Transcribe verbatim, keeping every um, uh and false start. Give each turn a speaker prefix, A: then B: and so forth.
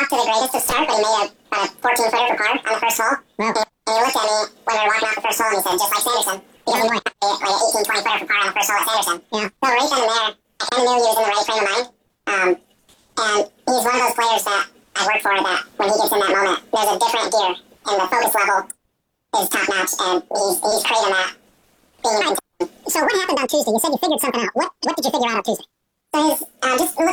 A: to the greatest of start, but he made a, about a fourteen footer for par on the first hole.
B: Wow.
A: And, and he looked at me when we were walking off the first hole, and he said, just like Sanderson, he doesn't like like an eighteen, twenty footer for par on the first hole at Sanderson.
B: Yeah.
A: So right then and there, I kind of knew he was in the right frame of mind. Um, and he's one of those players that I work for that when he gets in that moment, there's a different gear, and the focus level is top notch, and he's he's creating that. Being in
B: So what happened on Tuesday? You said you figured something out. What what did you figure out on Tuesday?
A: So his, uh, just look